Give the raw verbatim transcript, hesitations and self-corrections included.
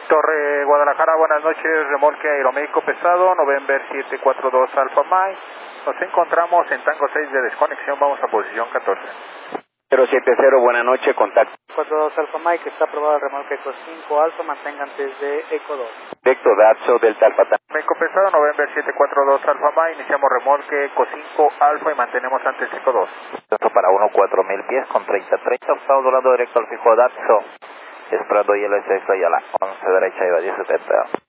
Torre Guadalajara, buenas noches, remolque aeromédico pesado, November siete cuatro dos Alfa Mike. Nos encontramos en Tango seis de desconexión, vamos a posición catorce. cero siete cero, buenas noches, contacto. cuatro dos Alfa Mike, está aprobado el remolque Eco cinco Alfa, mantengan desde Eco dos. Directo Daxo Delta Alfa Tango. Aeromédico pesado, November siete cuatro dos Alfa Mike, iniciamos remolque Eco cinco Alfa y mantenemos antes Eco dos. Esto para uno cuatro mil pies con treinta treinta, estamos volando directo al fijo Daxo. Esperando hielo sexto y a la once derecha y diez setenta.